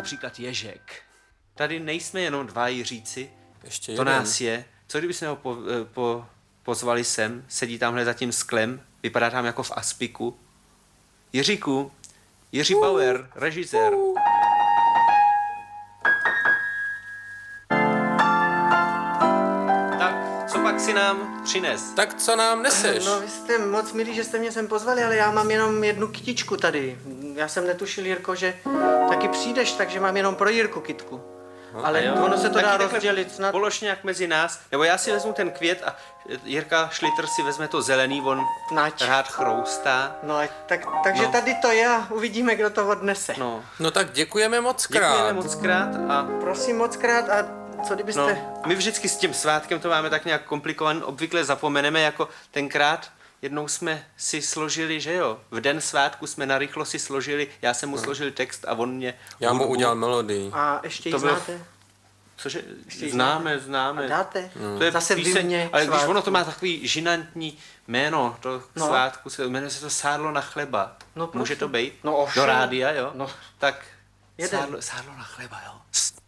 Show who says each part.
Speaker 1: například Ježek. Tady nejsme jenom dva Jiříci,
Speaker 2: Ještě
Speaker 1: to
Speaker 2: jeden.
Speaker 1: nás je. Co kdyby jsme ho pozvali sem, sedí tamhle za tím sklem, vypadá tam jako v Aspiku. Jiříku, Jiří Bauer, režisér. Tak, co pak si nám přines?
Speaker 2: Tak co nám neseš?
Speaker 3: No, vy jste moc milí, že jste mě sem pozvali, ale já mám jenom jednu kytičku tady. Já jsem netušil, Jirko, že taky přijdeš, takže mám jenom pro Jirku kytku. Ale
Speaker 1: Jo,
Speaker 3: ono se to
Speaker 1: taky
Speaker 3: dá
Speaker 1: takhle
Speaker 3: rozdělit snad.
Speaker 1: Polož nějak mezi nás, nebo já si vezmu ten květ a Jirka Šlitr si vezme to zelený, on
Speaker 3: Nať.
Speaker 1: rád chroustá.
Speaker 3: No, takže
Speaker 1: No.
Speaker 3: tady to je a uvidíme, kdo to odnese.
Speaker 1: No,
Speaker 2: No tak děkujeme moc krát.
Speaker 1: děkujeme moc krát a
Speaker 3: Prosím moc krát a co kdybyste...
Speaker 1: no, my vždycky s tím svátkem to máme tak nějak komplikovaný, obvykle zapomeneme, jako tenkrát jednou jsme si složili, že jo, v den svátku jsme narychlo si složili, já jsem mu složil text a on mě
Speaker 2: Já mu
Speaker 1: hudbu.
Speaker 2: udělal melodii.
Speaker 3: A ještě ji
Speaker 1: To bylo-
Speaker 3: znáte?
Speaker 1: Cože?
Speaker 3: ji
Speaker 1: Známe.
Speaker 3: A dáte?
Speaker 1: To je
Speaker 3: Zase vy
Speaker 1: píseň,
Speaker 3: mě
Speaker 1: ale když
Speaker 3: svátku.
Speaker 1: ono to má takový žinantní jméno, to
Speaker 3: No.
Speaker 1: svátku, jmenuje se to Sádlo na chleba.
Speaker 3: No,
Speaker 1: Může
Speaker 3: prosím.
Speaker 1: to být?
Speaker 3: No, ovšem.
Speaker 1: Do rádia, jo?
Speaker 3: No.
Speaker 1: Tak
Speaker 3: Jeden.
Speaker 1: sádlo na chleba, jo?